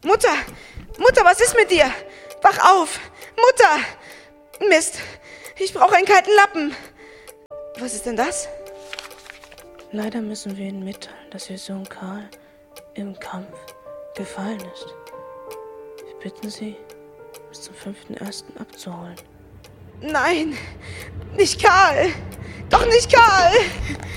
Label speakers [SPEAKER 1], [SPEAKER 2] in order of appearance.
[SPEAKER 1] Mutter! Mutter, was ist mit dir? Wach auf! Mutter! Mist, ich brauche einen kalten Lappen. Was ist denn das?
[SPEAKER 2] Leider müssen wir Ihnen mitteilen, dass Ihr Sohn Karl im Kampf gefallen ist. Wir bitten Sie, bis zum 5.1. abzuholen.
[SPEAKER 1] Nein, nicht Karl! Doch nicht Karl!